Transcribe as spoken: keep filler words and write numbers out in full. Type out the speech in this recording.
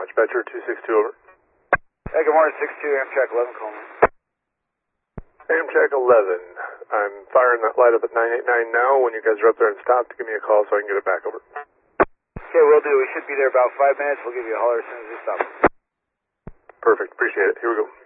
Dispatcher two six two, over. Hey, good morning, six two, Amtrak eleven, calling. Amtrak eleven. I'm firing that light up at nine eight nine now. When you guys are up there and stop, give me a call so I can get it back, over. Okay, we'll do. We should be there about five minutes. We'll give you a holler as soon as we stop. Perfect. Appreciate it. Here we go.